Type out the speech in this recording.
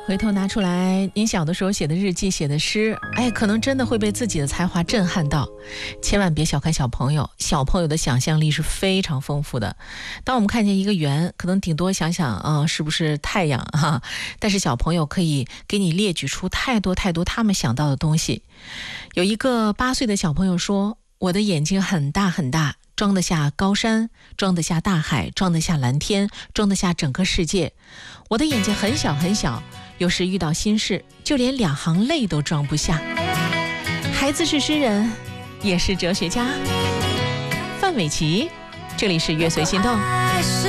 回头拿出来您小的时候写的日记、写的诗，可能真的会被自己的才华震撼到。千万别小看小朋友，小朋友的想象力是非常丰富的。当我们看见一个圆，可能顶多想想是不是太阳哈，但是小朋友可以给你列举出太多太多他们想到的东西。有一个8岁的小朋友说，我的眼睛很大很大，装得下高山，装得下大海，装得下蓝天，装得下整个世界。我的眼睛很小很小，有时遇到心事，就连2行泪都装不下。孩子是诗人，也是哲学家。范玮琪，这里是乐随心动。